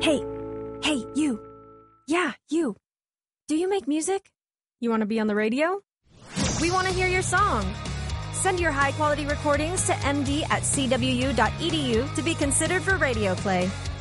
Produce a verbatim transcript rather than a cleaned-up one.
Hey, hey, you. Yeah, you. Do you make music? You want to be on the radio? We want to hear your song. Send your high-quality recordings to m d at c w u dot e d u to be considered for radio play.